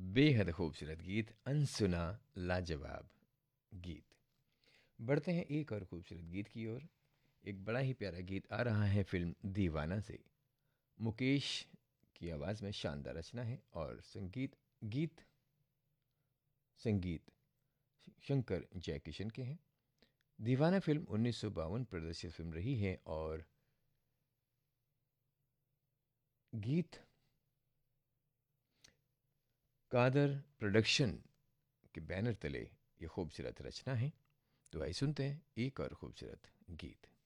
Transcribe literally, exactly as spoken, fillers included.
बेहद खूबसूरत गीत, अनसुना लाजवाब गीत। बढ़ते हैं एक और खूबसूरत गीत की ओर। एक बड़ा ही प्यारा गीत आ रहा है फिल्म दीवाना से। मुकेश की आवाज़ में शानदार रचना है और संगीत गीत संगीत शंकर जयकिशन के हैं। दीवाना फिल्म उन्नीस सौ बावन प्रदर्शित फिल्म रही है और गीत कादर प्रोडक्शन के बैनर तले ये खूबसूरत रचना है। तो आइए सुनते हैं एक और खूबसूरत गीत।